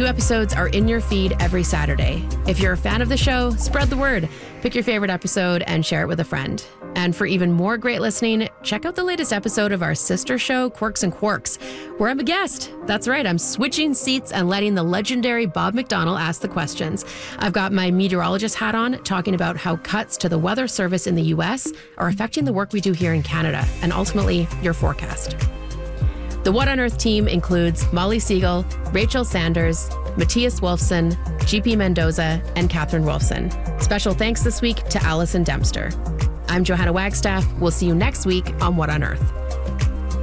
episodes are in your feed every Saturday. If you're a fan of the show, spread the word. Pick your favorite episode and share it with a friend. And for even more great listening, check out the latest episode of our sister show, Quirks and Quarks, where I'm a guest. That's right, I'm switching seats and letting the legendary Bob McDonnell ask the questions. I've got my meteorologist hat on, talking about how cuts to the Weather Service in the US are affecting the work we do here in Canada, and ultimately, your forecast. The What on Earth team includes Molly Siegel, Rachel Sanders, Matthias Wolfson, GP Mendoza, and Catherine Wolfson. Special thanks this week to Allison Dempster. I'm Johanna Wagstaff. We'll see you next week on What on Earth.